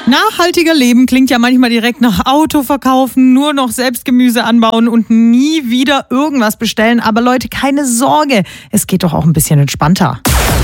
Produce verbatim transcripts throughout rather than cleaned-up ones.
Nachhaltiger Leben klingt ja manchmal direkt nach Auto verkaufen, nur noch selbst Gemüse anbauen und nie wieder irgendwas bestellen. Aber Leute, keine Sorge, es geht doch auch ein bisschen entspannter.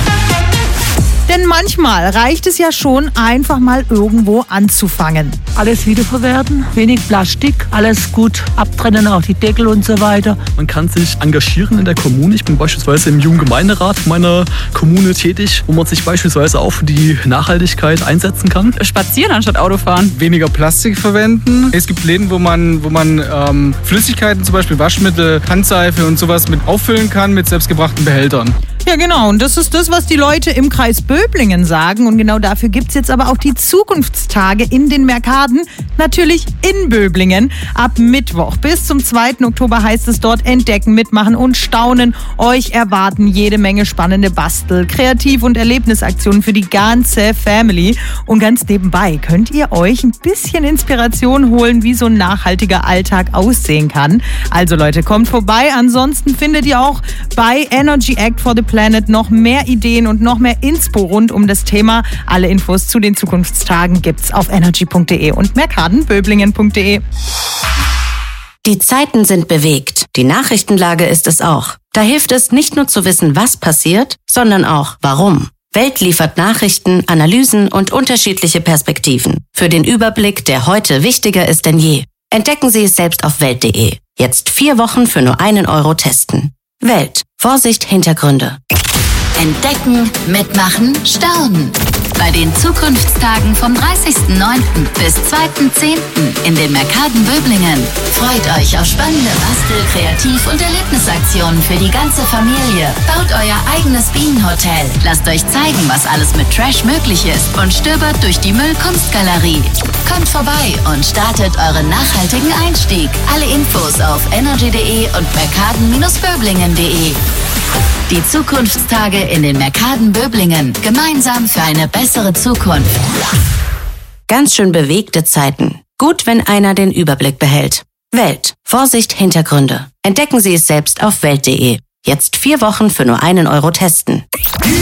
Denn manchmal reicht es ja schon, einfach mal irgendwo anzufangen. Alles wiederverwerten, wenig Plastik, alles gut abtrennen, auch die Deckel und so weiter. Man kann sich engagieren in der Kommune. Ich bin beispielsweise im Jugendgemeinderat meiner Kommune tätig, wo man sich beispielsweise auch für die Nachhaltigkeit einsetzen kann. Spazieren anstatt Autofahren. Weniger Plastik verwenden. Es gibt Läden, wo man, wo man ähm, Flüssigkeiten, zum Beispiel Waschmittel, Handseife und sowas mit auffüllen kann mit selbstgebrachten Behältern. Ja, genau. Und das ist das, was die Leute im Kreis Böblingen sagen. Und genau dafür gibt es jetzt aber auch die Zukunftstage in den Mercaden. Natürlich in Böblingen. Ab Mittwoch bis zum zweiten Oktober heißt es dort entdecken, mitmachen und staunen. Euch erwarten jede Menge spannende Bastel-, Kreativ- und Erlebnisaktionen für die ganze Family. Und ganz nebenbei könnt ihr euch ein bisschen Inspiration holen, wie so ein nachhaltiger Alltag aussehen kann. Also Leute, kommt vorbei. Ansonsten findet ihr auch bei Energy Act for the Planet noch mehr Ideen und noch mehr Inspo rund um das Thema. Alle Infos zu den Zukunftstagen gibt's auf energy punkt de und mercaden böblingen punkt de. Die Zeiten sind bewegt. Die Nachrichtenlage ist es auch. Da hilft es nicht nur zu wissen, was passiert, sondern auch warum. Welt liefert Nachrichten, Analysen und unterschiedliche Perspektiven. Für den Überblick, der heute wichtiger ist denn je. Entdecken Sie es selbst auf welt punkt de. Jetzt vier Wochen für nur einen Euro testen. Welt. Vorsicht, Hintergründe. Entdecken, mitmachen, staunen. Bei den Zukunftstagen vom dreißigsten neunten bis zweiten zehnten in den Mercaden Böblingen. Freut euch auf spannende Bastel-, Kreativ- und Erlebnisaktionen für die ganze Familie. Baut euer eigenes Bienenhotel. Lasst euch zeigen, was alles mit Trash möglich ist und stöbert durch die Müllkunstgalerie. Kommt vorbei und startet euren nachhaltigen Einstieg. Alle Infos auf energy punkt de und mercaden böblingen punkt de. Die Zukunftstage in den Mercaden Böblingen. Gemeinsam für eine bessere Zukunft. Ganz schön bewegte Zeiten. Gut, wenn einer den Überblick behält. Welt. Vorsicht, Hintergründe. Entdecken Sie es selbst auf welt punkt de. Jetzt vier Wochen für nur einen Euro testen.